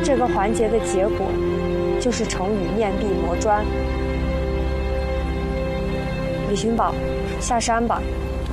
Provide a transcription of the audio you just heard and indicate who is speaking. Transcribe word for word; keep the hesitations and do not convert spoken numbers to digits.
Speaker 1: 这个环节的结果就是成语面壁磨砖。李寻宝，下山吧。